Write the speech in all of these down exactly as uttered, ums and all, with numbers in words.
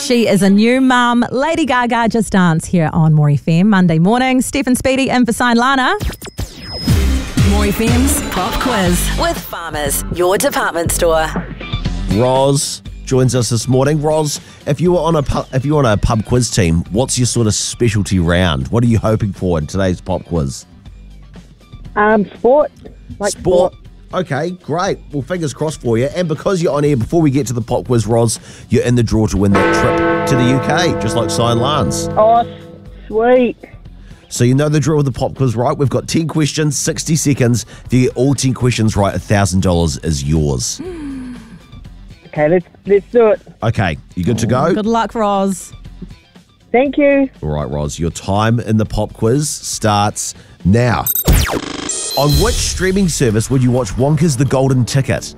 She is a new mum. Lady Gaga Just Dance here on More F M Monday morning. Stephen Speedy in for Sign Lana. More F M's Pop Quiz with Farmers, your department store. Roz joins us this morning. Roz, if you were on a pu- if you were on a pub quiz team, what's your sort of specialty round? What are you hoping for in today's pop quiz? Um, sport. Like sport. sport. Okay, great. Well, fingers crossed for you. And because you're on air, before we get to the pop quiz, Roz, you're in the draw to win that trip to the U K, just like Sign Lance. Oh, sweet. So you know the drill with the pop quiz, right? We've got ten questions, sixty seconds. If you get all ten questions right, one thousand dollars is yours. Okay, let's let's do it. Okay, you good to go? Good luck, Roz. Thank you. All right, Roz, your time in the pop quiz starts now. On which streaming service would you watch Wonka's The Golden Ticket?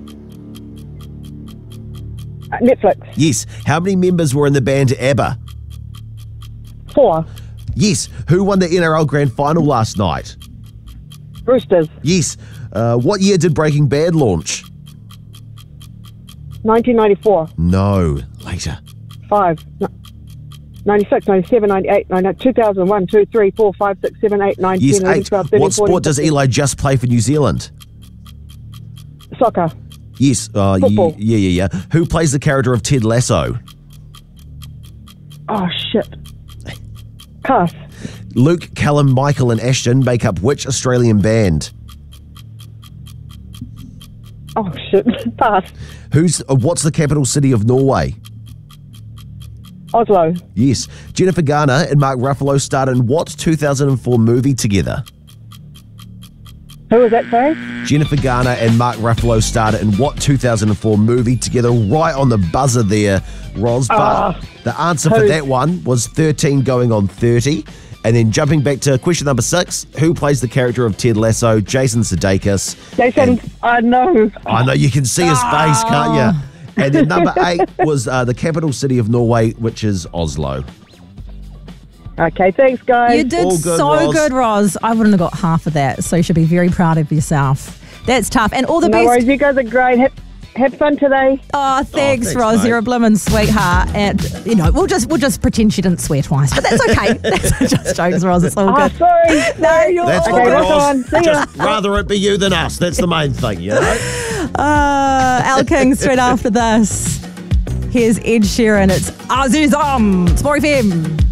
Uh, Netflix. Yes. How many members were in the band ABBA? Four. Yes. Who won the N R L Grand Final last night? Roosters. Yes. Uh, what year did Breaking Bad launch? nineteen ninety-four. No. Later. Five. No. ninety-six, ninety-seven, ninety-eight, ninety-nine, two thousand one, two, three, four, five, six, seven, eight, nine, Yes, ten, eleven, eight. twelve, thirteen, What sport fourteen, does Eli just play for New Zealand? Soccer. Yes. Uh, Football. Yeah, yeah, yeah. Who plays the character of Ted Lasso? Oh, shit. Pass. Luke, Callum, Michael and Ashton make up which Australian band? Oh, shit. Pass. Who's? Uh, what's the capital city of Norway? Oslo. Yes. Jennifer Garner and Mark Ruffalo starred in what two thousand four movie together? Who was that, sorry? Jennifer Garner and Mark Ruffalo starred in what two thousand four movie together? Right on the buzzer there, Roz. But Ah, the answer for who? that one was thirteen going on thirty. And then jumping back to question number six, who plays the character of Ted Lasso? Jason Sudeikis. Jason, And- I know. I know you can see his face, can't you? And then number eight was uh, the capital city of Norway, which is Oslo. Okay, thanks, guys. You did All good, so Roz. good, Roz. I wouldn't have got half of that, so you should be very proud of yourself. That's tough. And all the No best. worries, you guys are great. Have, have fun today. Oh, thanks, thanks, Roz. mate. You're a blimmin' sweetheart. And, you know, we'll just we'll just pretend she didn't swear twice. But that's okay. That's just jokes, Roz. It's all Oh, good. sorry. No, you're That's all what Okay, it rock was. on. See ya. Just rather it be you than us. That's the main thing, you know? Uh, Al King straight after this. Here's Ed Sheeran. It's Azizam. It's More F M.